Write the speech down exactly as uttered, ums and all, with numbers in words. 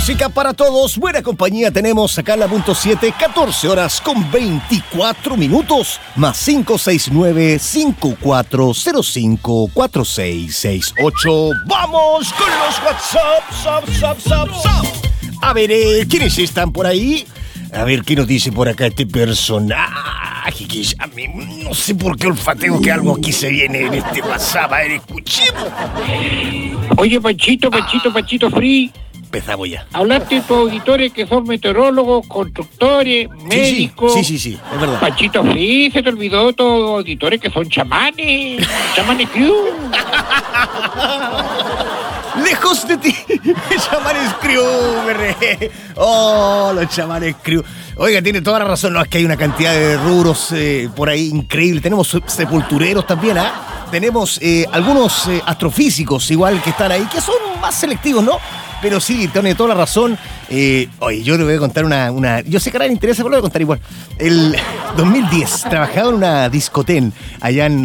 Música para todos, buena compañía tenemos acá en la punto siete, catorce horas con veinticuatro minutos, más cinco seis nueve, cinco cuatro cero cinco, cuatro seis seis ocho. ¡Vamos con los WhatsApp! Zap, zap, zap, zap. A ver, eh, ¿quiénes están por ahí? A ver, ¿qué nos dice por acá este personaje? Que a mí no sé por qué olfateo que algo aquí se viene en este WhatsApp. A ver, escuchemos. Oye, Panchito, Panchito, Panchito Free. Empezamos ya. Hablaste de tus auditores que son meteorólogos, constructores, médicos. Sí, sí, sí, sí, es verdad. Panchito Free, se te olvidó tus auditores que son chamanes. Chamanes Crew. Lejos de ti, chamanes crew, berre. Oh, los chamanes crew. Oiga, tiene toda la razón, no, es que hay una cantidad de rubros eh, por ahí increíble. Tenemos sepultureros también, ¿ah? Tenemos eh, algunos eh, astrofísicos igual que están ahí, que son más selectivos, ¿no? Pero sí, tiene toda la razón. Eh, oye, yo le voy a contar una, una... Yo sé que a nadie le interesa, pero lo voy a contar igual. El dos mil diez, trabajaba en una discoteca allá en